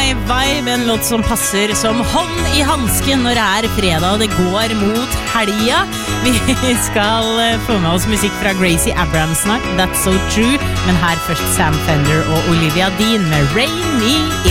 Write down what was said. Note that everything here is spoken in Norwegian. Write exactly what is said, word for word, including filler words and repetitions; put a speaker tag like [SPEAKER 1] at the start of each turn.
[SPEAKER 1] Vibe, en låt som passer som hånd i hansken når det er fredag og det går mot helga. Vi skal få med oss musikk fra Gracie Abrams snart, That's So True, men her først Sam Fender og Olivia Dean med Rain Me